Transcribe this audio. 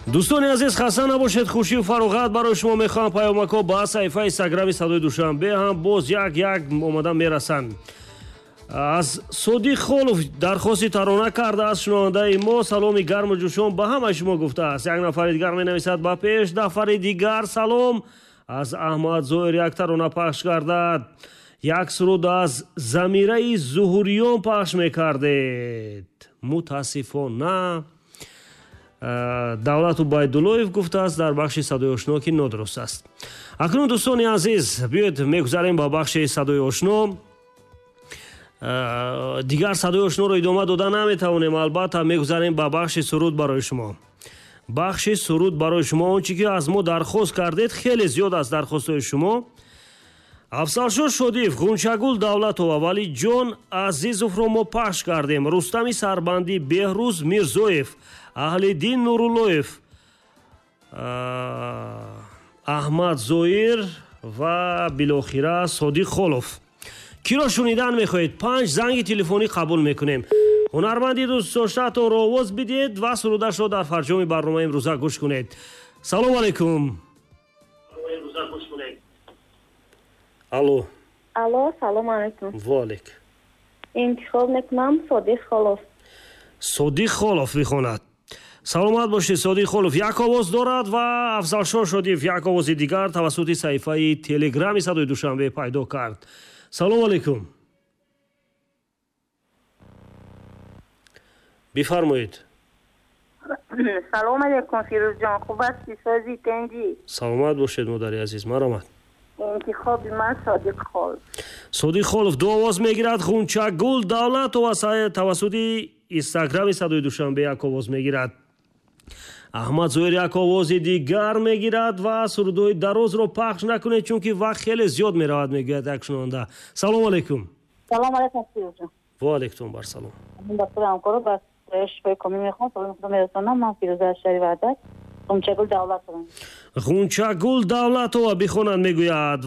дӯстони азиз, хаста набошед. Хушию фароғат барои шумо мехоҳам. паёмакҳо ба саҳифаи инстаграми Садои Душанбе ҳам боз як омадан мерасанд. аз Содиқ Холов дархости тарона кардааст. шунавандаи мо саломи гарму ҷӯшон ба ҳамаи шумо гуфтааст. Як нафари дигар менависад: ба пеш нафари дигар салом. аз Аҳмад Зоир як тарона пахш кардад. як суруд аз Замираи Зуҳуриён пахш мекардед. мутаассифона Давлату Байдуллоев гуфтааст дар бахши Садои ошно ки нодуруст аст. акнун дӯстони азиз, биёед мегузарем ба бахши Садои ошно. дигар Садои ошноро идома дода наметавонем. албатта мегузарем ба бахши суруд барои шумо. бахши суруд барои шумо. он чи ки аз мо дархост кардед хеле зиёд аст. дархостҳои шумо. Афзалшор Шодиев, Ғунчагул Давлатова, Валиҷон Азизовро мо пахш кардем. Рустами Сарбандӣ, Беҳрӯз Мирзоев, Аҳлиддин Нуруллоев, Аҳмад Зоир ва билохира Содиқ Холов. киро шунидан мехоҳед? 5 занги телефонӣ қабул мекунем. ҳунарманди дӯстдоштаатонро овоз бидиҳед ва сурудашро дар фарҷоми барномаи имрӯза гӯш кунед. салому алайкум. алло. алло, салому алайкум. волик. интихоб мекунам Содиқ Холов. Содиқ Холов бихонад. саломат бошед Содиқ Холов. як овоз дорад ва Афзалшор Шодиев як овози дигар тавассути саҳифаи телеграми Садои Душанбе пайдо кард. салому алайкум. бифармоед. салому алайкум Фирӯзҷон, хуб ҳастӣ? сози тенҷӣ? саломат бошед модари азиз. маромад. интихоби ман Содиқ Холов. Содиқ Холов ду овоз мегирад. Ғунчагул Давлатова тавассути инстаграми Садои Душанбе як овоз мегирад. Аҳмад Зоир як овози дигар мегирад ва сурудҳои дарозро пахш накунед, чунки вақт хеле зиёд меравад, мегӯяд як шунаванда. салому алайкум. салому алайкум Фирӯзҷон. ва алайкум барсалом. дастури ҳамкоро ба шифои комил мехоҳам. саломи худро мерасонам. ман Фирӯза Шари Ваҳдат. Ғунчагул Давлатова. Ғунчагул Давлатова бихонанд, мегӯяд.